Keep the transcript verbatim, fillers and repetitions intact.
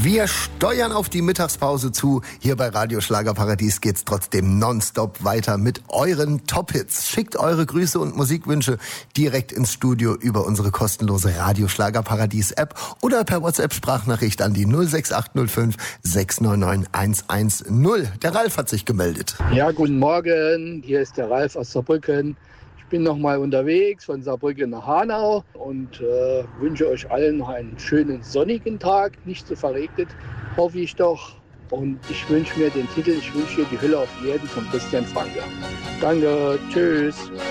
Wir steuern auf die Mittagspause zu. Hier bei Radio Schlagerparadies geht's trotzdem nonstop weiter mit euren Top-Hits. Schickt eure Grüße und Musikwünsche direkt ins Studio über unsere kostenlose Radio Schlagerparadies-App oder per WhatsApp-Sprachnachricht an die null sechs acht null fünf sechs neun neun eins eins null. Der Ralf hat sich gemeldet. Ja, guten Morgen. Hier ist der Ralf aus Saarbrücken. Ich bin noch mal unterwegs von Saarbrücken nach Hanau und äh, wünsche euch allen noch einen schönen sonnigen Tag, nicht so verregnet, hoffe ich doch. Und ich wünsche mir den Titel, ich wünsche dir die Hülle auf Erden von Christian Franke. Danke, tschüss.